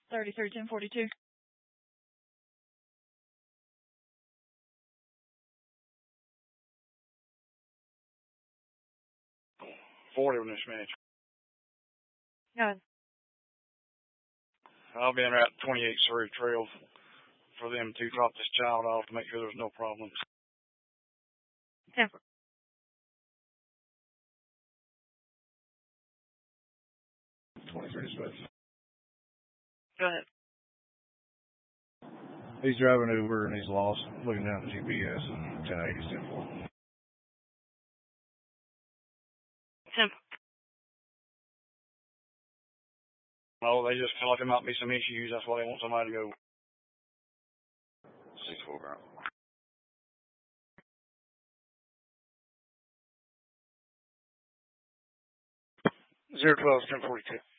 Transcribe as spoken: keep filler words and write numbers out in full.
thirty-three ten forty-two. forty on this match. Go ahead. I'll be in Route twenty-eight Surrey Trail for them to drop this child off to make sure there's no problems. ten. twenty-three Smith. Go ahead. He's driving Uber and he's lost, looking down at G P S and ten eighty is ten four. ten. Oh, they just feel like there might be some issues. That's why they want somebody to go. six four ground. zero twelve ten forty-two.